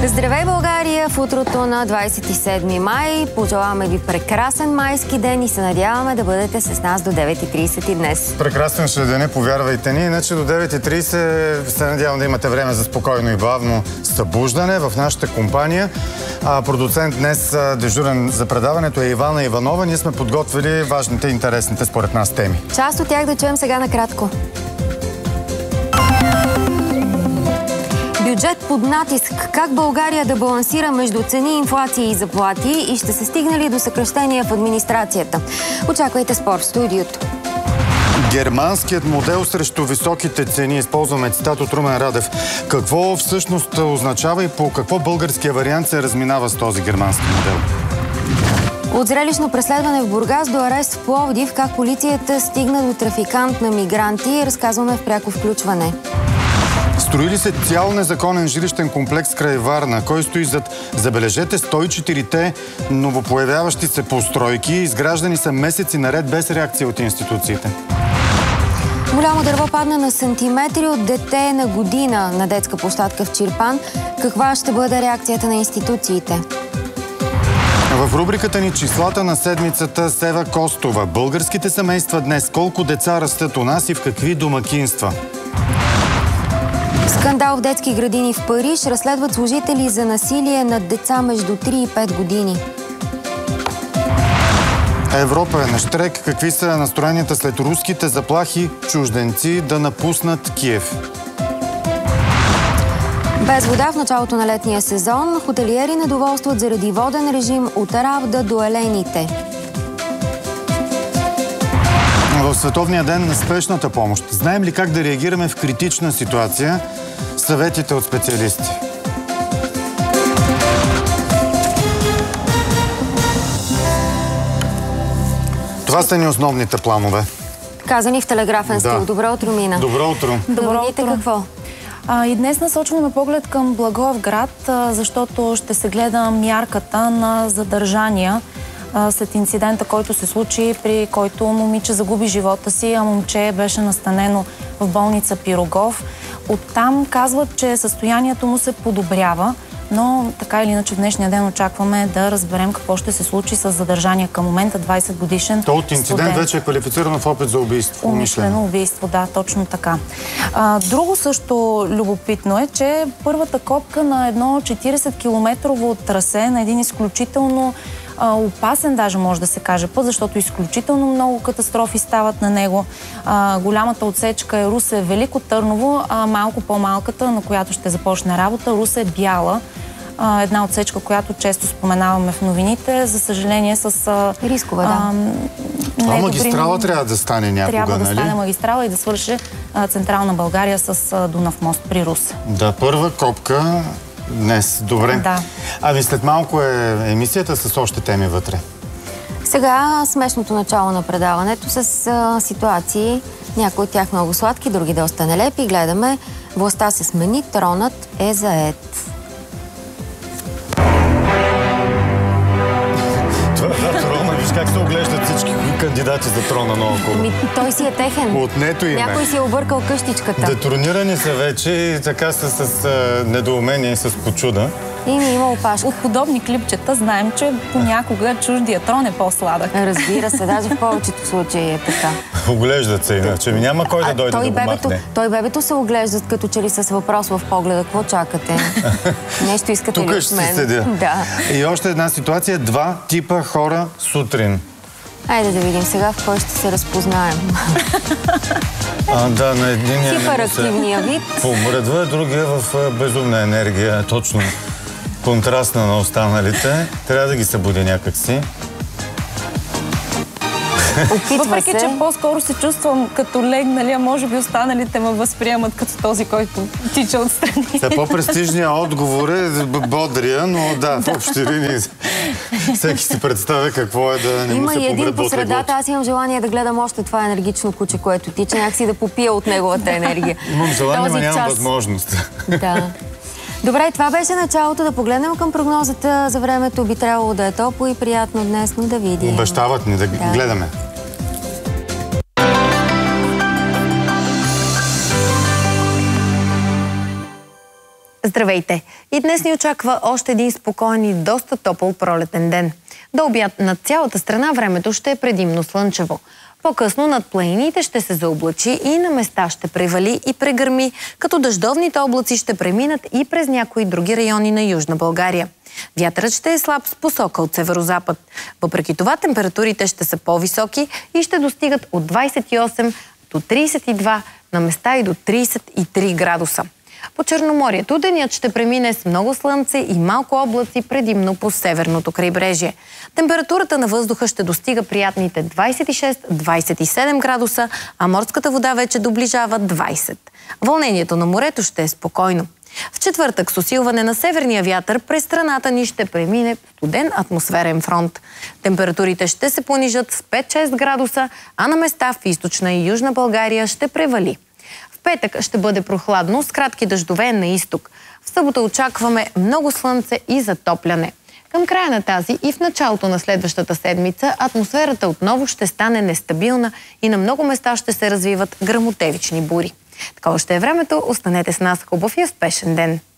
Здравей, България! В утрото на 27 май пожелаваме ви прекрасен майски ден и се надяваме да бъдете с нас до 9:30 и днес. Прекрасен ще да не повярвайте ни, иначе до 9:30 се надявам да имате време за спокойно и бавно събуждане в нашата компания. Продуцент днес, дежурен за предаването, е Ивана Иванова. Ние сме подготвили важните и интересните според нас теми. Част от тях да чуем сега накратко. Бюджет под натиск. Как България да балансира между цени, инфлация и заплати и ще се стигне ли до съкращения в администрацията? Очаквайте спор в студиото. Германският модел срещу високите цени. Използваме цитат от Румен Радев. Какво всъщност означава и по какво българския вариант се разминава с този германски модел? От зрелищно преследване в Бургас до арест в Пловдив, как полицията стигна до трафикант на мигранти, разказваме в пряко включване. Строи ли се цял незаконен жилищен комплекс край Варна? Кой стои зад, забележете, 104-те новопоявяващи се постройки? Изграждани са месеци наред без реакция от институциите. Голямо дърво падна на сантиметри от дете на година на детска площадка в Чирпан. Каква ще бъде реакцията на институциите? В рубриката ни числата на седмицата Сева Костова. Българските семейства днес. Колко деца растат у нас и в какви домакинства? Скандал в детски градини в Париж. Разследват служители за насилие над деца между 3 и 5 години. Европа е на щрек. Какви са настроенията след руските заплахи чужденци да напуснат Киев? Без вода в началото на летния сезон. Хотелиери недоволстват заради воден режим от Равда до Елените. В Световния ден на спешната помощ. Знаем ли как да реагираме в критична ситуация? Съветите от специалисти. Това са ни основните планове. Казани в телеграфен стил. Да. Добро утро, Мина. Добро утро. Добро утро. Какво? И днес насочваме поглед към Благоевград, защото ще се гледа мярката на задържания след инцидента, който се случи, при който момиче загуби живота си, а момче беше настанено в болница Пирогов. Оттам казват, че състоянието му се подобрява, но така или иначе в днешния ден очакваме да разберем какво ще се случи с задържания към момента 20 годишен То от инцидент студент. вече е квалифицирано в опит за убийство. Умишлено убийство, да, точно така. Друго също любопитно е, че първата копка на едно 40-километрово трасе на един изключително опасен, даже може да се каже път, защото изключително много катастрофи стават на него. Голямата отсечка е Русе-Велико Търново, а малко по-малката, на която ще започне работа, Русе-Бяла. Една отсечка, която често споменаваме в новините, за съжаление с... Рискове, да. Това магистрала трябва да стане някога, трябва да нали? стане магистрала и да свърши Централна България с Дунав мост при Русе. Да, първа копка днес. Добре. Да. Ами след малко е емисията с още теми вътре. Сега смешното начало на предаването с ситуации, някои от тях много сладки, други доста нелепи. Гледаме: властта се смени, тронът е заед. Трона, виж как се оглеждат всички кандидати за трона наоколо. Той си е техен. Отнето им е. Някой си е объркал къщичката. Детронирани са вече и така с недоумение и с почуда. И ми има опашка. От подобни клипчета знаем, че понякога чуждия трон е по-сладък. Разбира се, даже в повечето случаи е така. Оглеждат се иначе. Няма кой да дойде да го махне. Той бебето се оглеждат като че ли с въпрос в погледа. Какво чакате? Нещо искате ли от мен? Тук ще седя. Да. И още една ситуация. 2 типа хора сутрин. Айде да видим сега в кой ще се разпознаем. Да, на единия Хиперактивния вид. помръдва, другия в безумна енергия. Точно контрастна на останалите. Трябва да ги събуди някакси. Въпреки, че по-скоро се чувствам като легнали, а може би останалите ме възприемат като този, който тича отстрани. За по-престижния отговор е бодрия, но да, в общи линии всеки си представя какво е да не му се Има и един помръдва по от средата. леглото. Аз имам желание да гледам още това енергично куче, което тича, някакси да попия от неговата енергия. Имам желание, но нямам час. възможност. Да. Добре, това беше началото. Да погледнем към прогнозата за времето. Би трябвало да е топло и приятно днес, но да видим. Обещават ни да гледаме. Здравейте! И днес ни очаква още един спокоен и доста топъл пролетен ден. До обяд над цялата страна времето ще е предимно слънчево. По-късно над планините ще се заоблачи и на места ще превали и прегърми, като дъждовните облаци ще преминат и през някои други райони на Южна България. Вятърът ще е слаб с посока от северозапад. Въпреки това температурите ще са по-високи и ще достигат от 28 до 32, на места и до 33 градуса. По Черноморието денят ще премине с много слънце и малко облаци, предимно по северното крайбрежие. Температурата на въздуха ще достига приятните 26-27 градуса, а морската вода вече доближава 20. Вълнението на морето ще е спокойно. В четвъртък с усилване на северния вятър през страната ни ще премине студен атмосферен фронт. Температурите ще се понижат с 5-6 градуса, а на места в източна и южна България ще превали. В петък ще бъде прохладно с кратки дъждове на изток. В събота очакваме много слънце и затопляне. Към края на тази и в началото на следващата седмица атмосферата отново ще стане нестабилна и на много места ще се развиват гръмотевични бури. Такова ще е времето. Останете с нас. Хубав и успешен ден!